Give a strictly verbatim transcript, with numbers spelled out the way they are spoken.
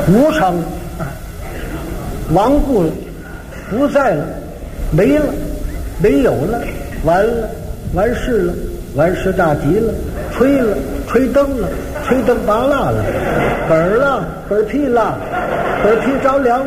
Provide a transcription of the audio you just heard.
无常了，亡故了，不在了，没了，没有了，完了，完事了，完事大吉了，吹了，吹灯了，吹灯拔蜡了，嗝儿了，嗝屁了，嗝屁着凉了。